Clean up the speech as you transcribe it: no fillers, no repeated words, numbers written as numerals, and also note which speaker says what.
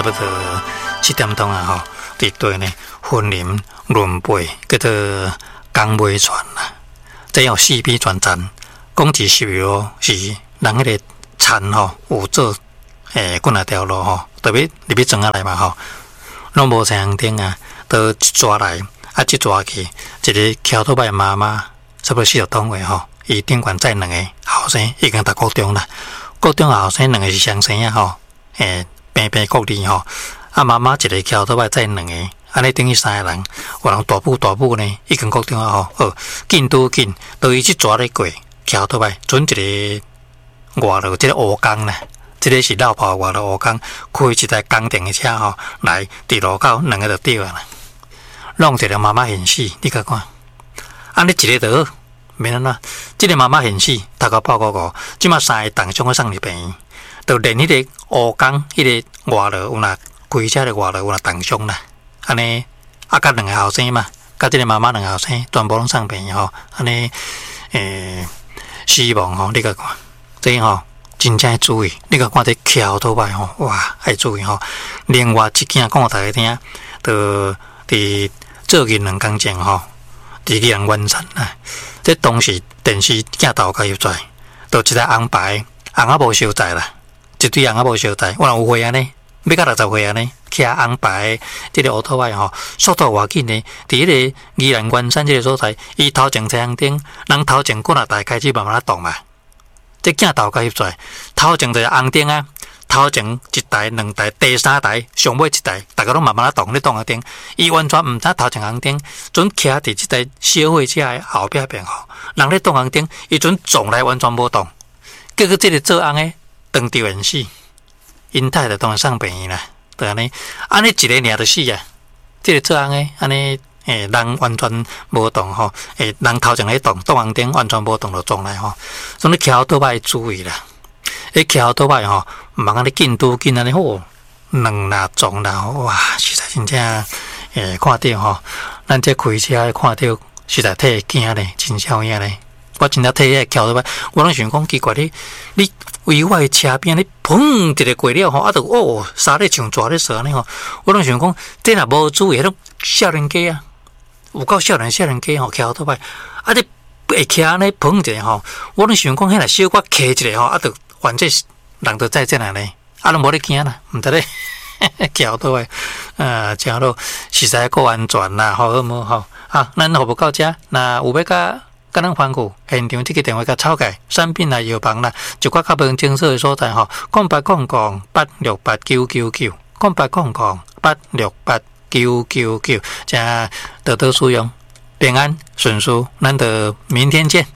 Speaker 1: 不多7点钟啊吼，伫队呢分林轮配，叫做工尾船啦。这有4B 转站，讲是是是人迄个田吼有做几啊条路吼，特别入去庄仔来嘛吼，拢无车红灯啊，都一抓来啊，一抓去，一个桥头摆妈妈差不多40吨位吼，伊顶管载2个后生，已经读高中啦。高中后生2个是双生啊吼，平平国立吼，啊妈妈一个桥头摆载2个，安尼等于3个人，有人大埔呢，已经高中啊吼，紧拄紧，都伊去抓咧过桥头摆，准一个外路，即个乌工啦。这个是绕跑外路乌工，开一台工电的车吼，来伫路口2个就对啊啦。弄一个妈妈现死，你甲看，安尼一个就好，免安怎？这个妈妈现死，读到855，即马3个同乡要送入病院，就连迄个乌工，迄个外路有若开车的外路有若同乡啦，安尼啊，甲2个后生嘛，甲这个妈妈2个后生，全部拢送病院吼，安尼死亡吼，你甲看，这吼。真正要注意，你甲看这桥头摆吼，哇，爱注意吼。另外一件讲互大家听，就伫做近2工前吼，伫宜兰湾山啊，这当时电视镜头甲入载，就一台红牌，红啊无收载啦，一堆红啊无收载，我若有岁安尼，要到60岁安尼，骑红牌这个乌头摆吼，速度偌紧呢？伫迄个宜兰湾山这个所在，伊头前车红灯，人头前过来台开始慢慢动嘛。这镜头甲翕出来，头前就是红灯啊，头前1台、2台、第3台，上尾1台，大家拢慢慢动，咧动红灯，伊完全毋知头前红灯，准徛伫即台小货车的后壁边吼，人咧动红灯，伊准撞来完全无动，结果这个做红的当场淹死，因太太当然送病院啦，就安尼一个尔就死啊，这个做红的安尼。人完全无动吼，人头前咧动红灯完全无动就撞来吼，所以桥倒摆注意啦。桥倒摆吼，毋通安尼紧拄紧安尼吼，两啦撞啦，哇，实在真正看到吼，咱这开车看到实在替惊咧，真少影咧。我真正替迄个桥倒摆，我拢想讲奇怪你为我的车边你砰一个过了吼，啊就沙咧像抓咧蛇安尼吼，我拢想讲，这若无注意，迄种少年家啊。有够少年家吼，桥倒摆，啊！你会徛安尼碰一下吼，我拢想讲，迄若小可骑一下吼，啊，就反正人就在这样咧，啊，拢无咧惊啦，毋知咧桥倒摆，正好实在够安全啦，好无吼？好，咱服务到遮，那有要甲咱反馈现场这个电话甲抄起，产品啦、药房啦，就较无清楚的所在吼，0800-86899，0800-86899，这得到使用，平安顺遂，咱就明天见。